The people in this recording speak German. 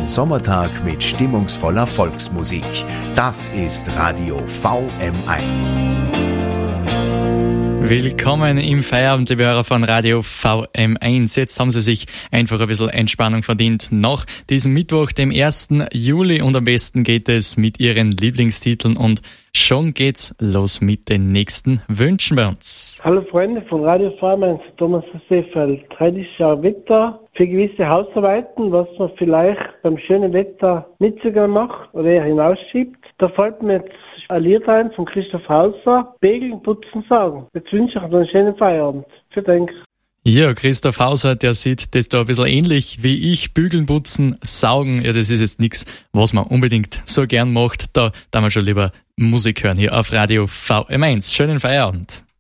Ein Sommertag mit stimmungsvoller Volksmusik. Das ist Radio VM1. Willkommen im Feierabend, liebe Hörer von Radio VM1. Jetzt haben Sie sich einfach ein bisschen Entspannung verdient nach diesem Mittwoch, dem 1. Juli. Und am besten geht es mit Ihren Lieblingstiteln. Und schon geht's los mit den nächsten Wünschen bei uns. Hallo Freunde von Radio VM1, Thomas Seefeld. Heute ist ja Wetter für gewisse Hausarbeiten, was man vielleicht beim schönen Wetter nicht so gerne macht oder eher hinausschiebt. Da fällt mir jetzt ein Lied ein von Christoph Hauser, Pegeln, Putzen, Saugen. Jetzt wünsche ich euch einen schönen Feierabend. Für Dank. Ja, Christoph Hauser, der sieht das da ein bisschen ähnlich wie ich. Bügeln, putzen, saugen. Ja, das ist jetzt nichts, was man unbedingt so gern macht. Da wir schon lieber Musik hören hier auf Radio VM1. Schönen Feierabend.